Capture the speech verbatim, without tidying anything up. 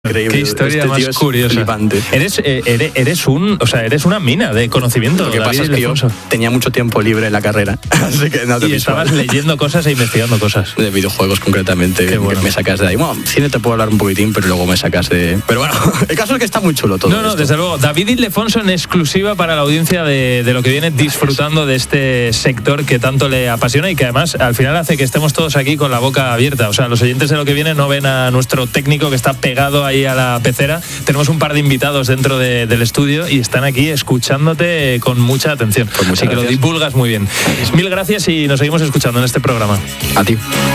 Increíble. Qué historia este más tío es curiosa. flipante. Eres, eh, eres, eres un, o sea, eres una mina de conocimiento. Lo que David pasa es que yo Ildefonso. tenía mucho tiempo libre en la carrera, así que no te Y estabas leyendo cosas e investigando cosas. de videojuegos concretamente. Qué bueno. Que me sacas de ahí. Bueno, cine te puedo hablar un poquitín, pero luego me sacas de. Pero bueno, el caso es que está muy chulo todo. No, no, esto. desde luego. David Ildefonso en exclusiva para la audiencia de, de lo que viene, disfrutando de este sector que tanto le apasiona y que además al final hace que estemos todos aquí con la boca abierta. O sea, los oyentes de lo que viene no ven a nuestro técnico que está pegado ahí a la pecera. Tenemos un par de invitados dentro de, del estudio y están aquí escuchándote con mucha atención. Pues muchas Así que lo gracias. divulgas muy bien. Mil gracias y nos seguimos escuchando en este programa. A ti.